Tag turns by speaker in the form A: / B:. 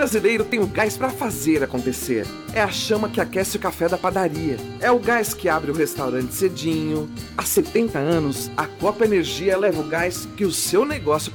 A: brasileiro tem o gás para fazer acontecer. É a chama que aquece o café da padaria. É o gás que abre o restaurante cedinho. Há 70 anos, a Copa Energia leva o gás que o seu negócio